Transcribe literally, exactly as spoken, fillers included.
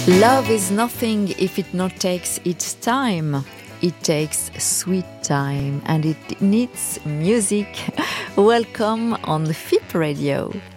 Love is nothing if it not takes its time. It takes sweet time and it needs music. Welcome on the F I P Radio.